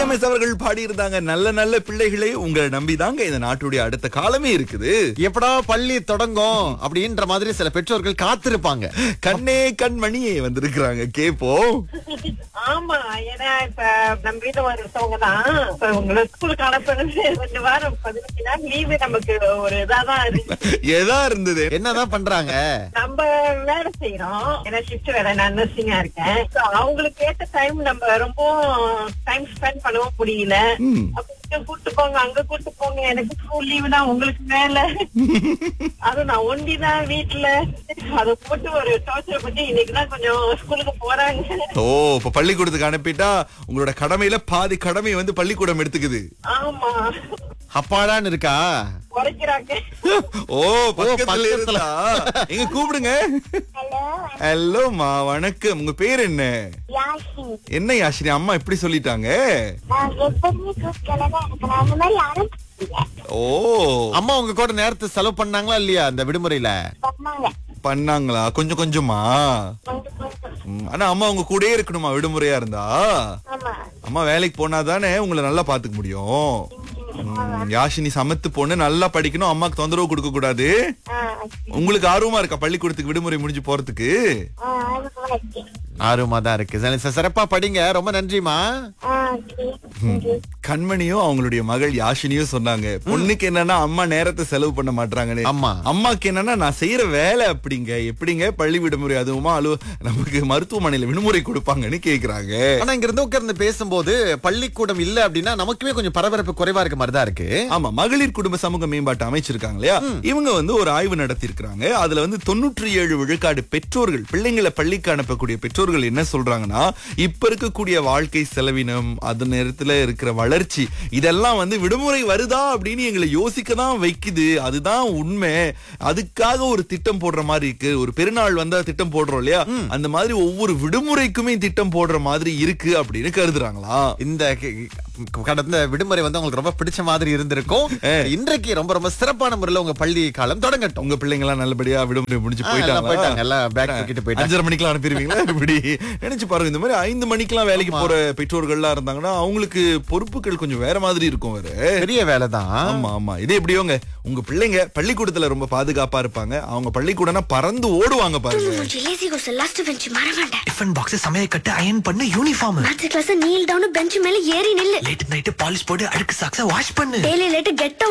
S அவர்கள் பாடி இருந்தாங்க. நல்ல நல்ல பிள்ளைகளே உங்களை நம்பிதாங்க இந்த நாட்டுடைய அடுத்த காலமே இருக்குது. எப்படா பள்ளி தொடங்கும் அப்படின்ற மாதிரி சில பெற்றோர்கள் காத்திருப்பாங்க. கண்ணே கண்மணியே வந்திருக்கிறாங்க, கேப்போம். ஆமா, ஏன்னா இப்ப நம்ம வீட்டுல வரவங்க தான் இப்ப உங்களை ஸ்கூலுக்கு அனுப்புறது 2 வாரம் 15 நாள் லீவு நமக்கு ஒரு இதாதான் இருக்கு. எதா இருந்தது? என்னதான் பண்றாங்க? நம்ம வேலை செய்யறோம், ஏன்னா ஷிஃப்ட் வேலை, நான் நர்சிங்கா இருக்கேன். So, அவங்களுக்கு ஏத்த டைம் நம்ம ரொம்ப டைம் ஸ்பெண்ட் பண்ணவும் முடியல. அப்ப இங்க கூட்டு போங்க, அங்க கூட்டு போங்க, எனக்கு ஸ்கூல் லீவு தான், உங்களுக்கு வேலை. அதுவும் நான் ஒண்டிதான் வீட்டுல அதை போட்டு ஒரு டார்ச்சர் பண்ணி இன்னைக்குதான் கொஞ்சம் ஸ்கூலுக்கு போறாங்க. ஓ, இப்ப பள்ளிக்கூடத்துக்கு அனுப்பிட்டா உங்களோட கடமையில பாதி கடமை வந்து பள்ளிக்கூடம் எடுத்துக்குது. ஆமா, அப்பாடான்னு இருக்கா? குறைக்கிறாங்க. ஓ, பக்கத்துல இருந்தா எங்க கூப்பிடுங்க. ஹலோமா, வணக்கம். உங்க பேர் என்ன? யாஷினி. என்ன யாஷினி, அம்மா எப்படி சொல்லிட்டாங்க? எப்பவுமே கூப்பிட்டலதான் எனக்கு நான் அந்த மாதிரி யாரும் ஓ, அம்மா உங்க கூட நேரத்தை செலவு பண்ணாங்களா இல்லையா அந்த விடுமுறையில? பண்ணாங்க. பண்ணாங்களா? கொஞ்சம் கொஞ்சமா. கொஞ்சம் கொஞ்சம். ஆனா அம்மா உங்க கூடயே இருக்கணுமா விடுமுறையா இருந்தா? ஆமா. அம்மா வேலைக்கு போனாதானே உங்களை நல்லா பாத்துக்க முடியும். யாஷினி சமத்து பொண்ணு, நல்லா படிக்கணும், அம்மாக்கு தொந்தரவு கொடுக்க கூடாது. உங்களுக்கு ஆர்வமா இருக்கா பள்ளிக்கூடத்துக்கு விடுமுறை முடிஞ்சு போறதுக்கு? ஆர்வமா தான் இருக்கு. சிறப்பா படிங்க. ரொம்ப நன்றிமா. கண்மணியும் அவங்களுடைய மகள் யாஷினியும் சொன்னாங்க, பொண்ணுக்கு என்னன்னா அம்மா நேரத்தை செலவு பண்ண மாட்டாங்கன்னு. அம்மாக்கு என்னன்னா நான் செய்யற வேலை அப்படிங்க. எப்படிங்க பள்ளி விடுமுறை, அதுவுமா நமக்கு மருத்துவமனையில விடுமுறை கொடுப்பாங்கன்னு கேக்குறாங்க. ஆனா இங்க இருந்து உட்கார்ந்து பேசும்போது பள்ளிக்கூடம் இல்ல அப்படின்னா நமக்குமே கொஞ்சம் பரபரப்பு குறைவா இருக்க மாதிரிதான் இருக்கு. ஆமா, மகளிர் குடும்ப சமூக மேம்பாட்டு அமைச்சிருக்காங்க இல்லையா, இவங்க வந்து ஒரு ஆய்வு நடத்தி இருக்காங்க. அதுல வந்து 97 விழுக்காடு பெற்றோர்கள், பிள்ளைங்களை பள்ளிக்கு அனுப்பக்கூடிய பெற்றோர்கள் என்ன சொல்றாங்கன்னா, இப்ப இருக்கக்கூடிய வாழ்க்கை செலவினம், அது நேரத்துல இருக்கிற வளர்ச்சி, இதெல்லாம் வந்து விடுமுறை வருதா அப்படின்னு எங்களை யோசிக்க தான் வைக்குது. அதுதான் உண்மை. அதுக்காக ஒரு திட்டம் போடுற மாதிரி இருக்கு. ஒரு பெருநாள் வந்தா திட்டம் போடுறோம் இல்லையா, அந்த மாதிரி ஒவ்வொரு விடுமுறைக்குமே திட்டம் போடுற மாதிரி இருக்கு அப்படின்னு கருதுறாங்களா. இந்த கடந்த விடுமுறை வந்து உங்களுக்கு ரொம்ப பிடிச்ச மாதிரி இருந்திருக்கும். இன்றைக்கு ரொம்ப ரொம்ப சிறப்பான முறையில் உங்க பள்ளி காலம் தொடங்கட்டும். உங்க பிள்ளைங்க எல்லாம் நல்லபடியா விடுமுறை முடிஞ்சு போயிட்டாங்க. எல்லாம் பேக் தூக்கிட்டு போயிட்டாங்க. 5:30 மணிக்கெல்லாம் அனுப்பிடுவீங்களா? இப்படி நினைச்சு பாருங்க. இந்த மாதிரி 5 மணிக்கெல்லாம் வேலைக்கு போற பெற்றோர்கள்லாம் இருந்தாங்கன்னா அவங்களுக்கு பொறுப்புகள் கொஞ்சம் வேற மாதிரி இருக்கும். வேற பெரிய வேலை தான். ஆமா ஆமா. இது எப்படியோங்க, உங்க பிள்ளைங்க பள்ளிக்கூடத்துல ரொம்ப பாதுகாப்பா இருப்பாங்க. அவங்க பள்ளிக்கூடம்னா பறந்து ஓடுவாங்க பாருங்க. டிஃபன் பாக்ஸ், சமைய கட்டு, அயன் பண்ணு, uniform, maths class kneel down bench மேல ஏறி நில்லு. லேட் நைட் பாலிஷ் போட்டு அழுக்கு சாக்ஸ வாஷ் பண்ணு. Daily late get